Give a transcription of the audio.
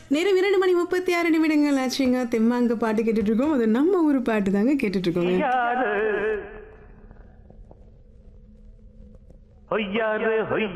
நேரம் 2:36 ஆச்சுங்க. தெம்மாங்க பாட்டு கேட்டுட்டு இருக்கோம். அது நம்ம ஊர் பாட்டு தாங்க கேட்டுட்டு இருக்கோங்க. ஒய்யாரு